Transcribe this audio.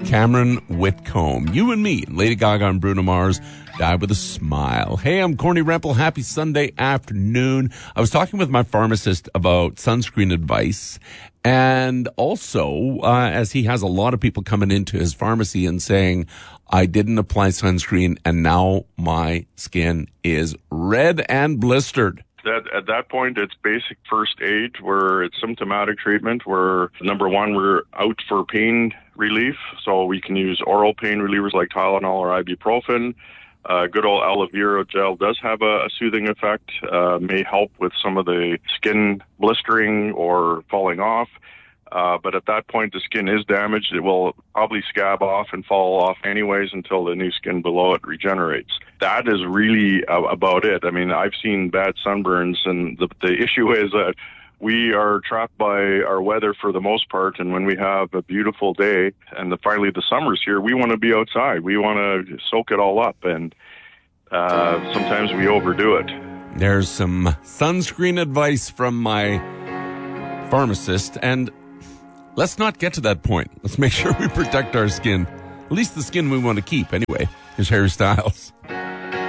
Cameron Whitcomb. You and me, Lady Gaga and Bruno Mars, Die With a Smile. Hey, I'm Corny Rempel. Happy Sunday afternoon. I was talking with my pharmacist about sunscreen advice. And also, as he has a lot of people coming into his pharmacy and saying, I didn't apply sunscreen and now my skin is red and blistered. At that point, it's basic first aid where it's symptomatic treatment where, number one, we're out for pain relief. So we can use oral pain relievers like Tylenol or ibuprofen. Good old aloe vera gel does have a soothing effect, may help with some of the skin blistering or falling off. But at that point, the skin is damaged. It will probably scab off and fall off anyways until the new skin below it regenerates. That is really about it. I mean, I've seen bad sunburns, and the issue is that we are trapped by our weather for the most part, and when we have a beautiful day and finally the summer's here, we want to be outside. We want to soak it all up, and sometimes we overdo it. There's some sunscreen advice from my pharmacist, and let's not get to that point. Let's make sure we protect our skin, at least the skin we want to keep anyway. Here's Harry Styles.